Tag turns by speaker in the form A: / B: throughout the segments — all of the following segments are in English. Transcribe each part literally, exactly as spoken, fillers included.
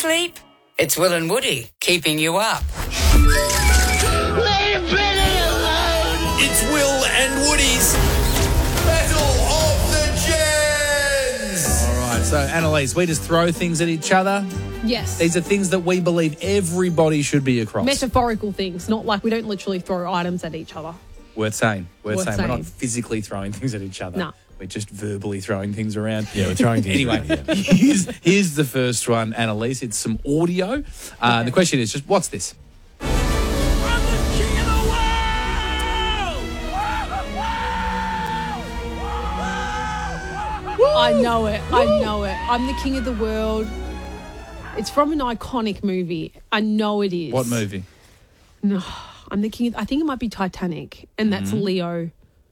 A: sleep? It's Will and Woody keeping you up.
B: It's Will and Woody's Battle of the Gens.
C: All right, so Annalise, we just throw things at each other.
D: Yes.
C: These are things that we believe everybody should be across.
D: Metaphorical things, not like we don't literally throw items at each other.
C: Worth saying. Worth,
D: Worth
C: saying. We're not
D: saying.
C: physically throwing things at each other.
D: No.
C: We're just verbally throwing things around.
E: Yeah, we're throwing things
C: Anyway,
E: around, yeah.
C: here's, here's the first one, Annalise. It's some audio. Uh,
D: Okay.
C: The question is just, what's this?
D: I know it. I know it. I'm the king of the world. It's from an iconic movie. I know it is.
C: What movie?
D: No, I'm the king. Of, I think it might be Titanic, and that's
C: Mm-hmm.
D: Leo.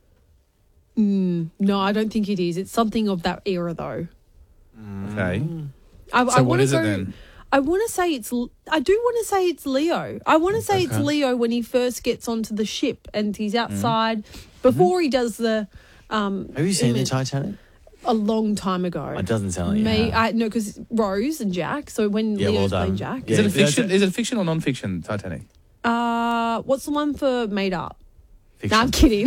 D: Mm, no, I don't think it is. It's something of that era, though.
C: Okay.
D: I,
C: So
D: I
C: what
D: wanna
C: is it
D: go,
C: then?
D: I want to say it's. I do want to say it's Leo. I want to say it's
C: Okay.
D: Leo when he first gets onto the ship and he's
C: Mm-hmm.
D: outside before he does the. Um,
E: Have you seen the
D: image-
E: Titanic?
D: A long time ago.
E: It doesn't sound like you
D: Me,
E: have.
D: I no, because Rose and Jack. So when
E: Yeah, well
D: Leo's
E: done.
D: playing Jack,
C: Is
E: Yeah,
C: it a
E: that's
C: fiction?
E: it.
C: Is it a fiction or non-fiction, Titanic?
D: uh, what's the one for Made Up?
E: Fiction.
D: No, I'm kidding.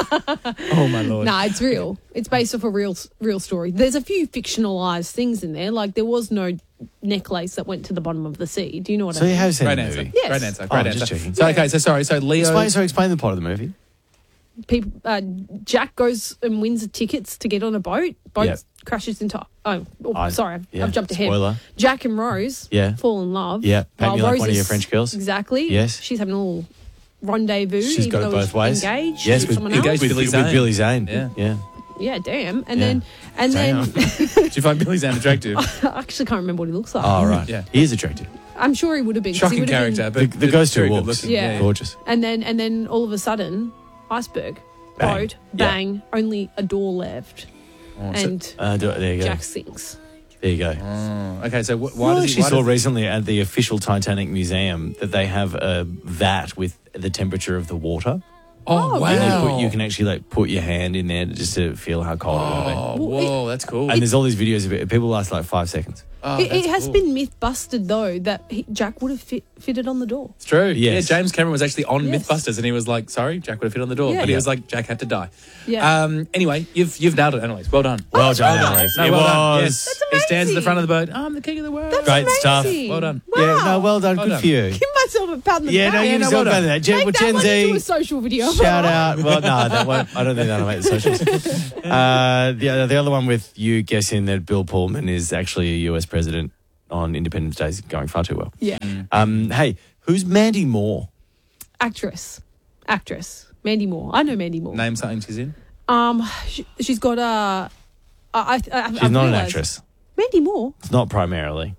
C: Oh, my Lord.
D: nah, it's real. It's based off a real, real story. There's a few fictionalized things in there. Like there was no necklace that went to the bottom of the sea. Do you know what
E: So
D: I
E: you
D: mean?
E: have seen
C: Great
E: the
C: answer.
E: movie?
D: Yes.
C: Great answer.
E: Oh,
C: Great
E: just
C: answer.
E: checking.
C: So, okay, so sorry. So Leo...
E: Explain, so explain the plot of the movie.
D: People, uh, Jack goes and wins the tickets to get on a boat. Boat
E: Yep.
D: crashes into. Oh, oh
E: I-
D: sorry, I've,
E: yeah,
D: I've jumped ahead.
E: spoiler.
D: Jack and Rose
E: Yeah.
D: fall in love.
E: Yeah, paint
D: while
E: me like
D: Rose
E: one of your
D: is-
E: French girls.
D: Exactly.
E: Yes.
D: She's having a little rendezvous.
E: She's
D: even
E: got it
D: though
E: both
D: she's
E: ways.
D: Engaged.
E: Yes,
D: with
E: with,
D: someone
C: engaged
D: else.
E: with,
C: Billy
E: with
C: Zane.
E: Billy Zane.
C: Yeah.
E: yeah.
D: Yeah, damn. And
E: Yeah.
D: then, and
E: Damn.
D: then,
C: Did you find Billy Zane attractive?
D: I actually can't remember what he looks like.
E: Oh, right.
C: Yeah.
E: He is attractive.
D: I'm sure he would have been. 'cause he
C: Shocking
D: would have
C: character,
D: been-
C: but
E: The- the ghost who
C: very good
E: walks.
C: looking.
D: Yeah.
E: Gorgeous.
D: And then, and then all of a sudden, iceberg,
E: Bang.
D: boat,
E: Yeah.
D: bang, only a door left,
C: Oh, so-
D: and
E: Uh, do- there you go.
D: Jack sinks.
E: There you go.
C: Oh, okay, so wh- why
E: Well, I
C: does he...
E: actually
C: why
E: saw
C: does he-
E: recently at the official Titanic Museum that they have a vat with the temperature of the water.
C: Oh,
D: Oh,
C: wow.
E: And you, put, you can actually like put your hand in there just to feel how cold it will be.
C: Oh,
D: Well,
C: whoa, that's cool.
E: And there's all these videos of it. People last like five seconds.
C: Oh,
D: it,
C: that's
D: it has
C: cool.
D: been myth busted though that he, Jack would have fit, fitted on the door.
C: It's true.
E: Yes.
C: Yeah, James Cameron was actually on
D: Yes.
C: Mythbusters and he was like, sorry, Jack would have fit on the door.
D: Yeah.
C: But he
D: Yeah.
C: was like, Jack had to die.
D: Yeah.
C: Um, anyway, you've you've nailed it, Annalise. Well done.
E: Well done,
C: Well done.
E: Annalise.
C: No,
E: It
C: well done.
E: was.
C: Yes.
D: That's
C: He stands at the
D: amazing.
C: front of the boat. I'm the king of the world.
D: That's
E: Great stuff.
D: amazing.
C: Well done.
D: Wow.
E: Yeah, no, well done.
C: Well
E: Good
C: done.
E: for you.
D: Give myself a pat on the
E: Yeah, no,
D: back.
E: you
C: Yeah, no,
E: yourself
C: well
E: well
C: done.
E: that. Gen,
D: Take
E: well,
D: that
E: Gen
D: one into a
E: Z,
D: social video.
E: shout out. Well, no, that won't, I don't think that'll make the socials. Uh, the, the other one with you guessing that Bill Pullman is actually a U S president on Independence Day is going far too well.
D: Yeah.
E: Um, hey, who's Mandy Moore?
D: Actress. Actress. Mandy Moore. I know Mandy Moore.
C: Name something she's in.
D: Um, she, she's got a. I, I, I,
E: She's
D: I've
E: not an
D: realised-
E: actress.
D: Mandy Moore.
E: It's not primarily.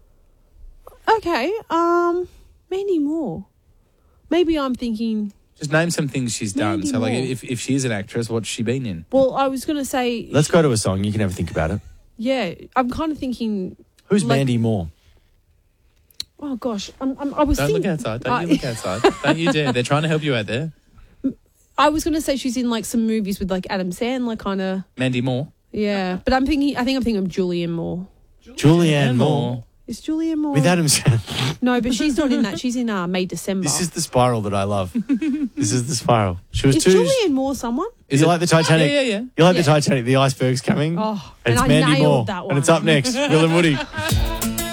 D: Okay. Um, Mandy Moore. Maybe I'm thinking.
C: Just name some things she's done.
D: Mandy
C: So, like,
D: Moore.
C: if, if she is an actress, what's she been in?
D: Well, I was gonna say.
E: Let's go to a song. You can have a think about it.
D: Yeah, I'm kind of thinking.
E: Who's
D: Like-
E: Mandy Moore?
D: Oh gosh, I'm, I'm, I was.
C: Don't
D: think,
C: look outside. Don't
D: I-
C: you look outside. Don't you dare. They're trying to help you out there.
D: I was gonna say she's in like some movies with like Adam Sandler, kind of.
C: Mandy Moore.
D: Yeah, but I'm thinking. I think I'm thinking of Julianne Moore.
E: Julianne Moore.
D: Is Julianne Moore?
E: With Adam Sandler.
D: No, but she's not in that. She's in uh, May December.
E: This is the spiral that I love. This is the spiral. She was
D: Is
E: too.
D: Julianne Moore someone?
E: Is you like the Titanic?
C: Yeah, yeah, yeah.
E: You like
D: Yeah.
E: the Titanic? The iceberg's coming.
D: Oh,
E: and
D: and
E: it's
D: I
E: Mandy
D: nailed
E: Moore.
D: that
E: And it's up
D: one.
E: next. Will and Woody.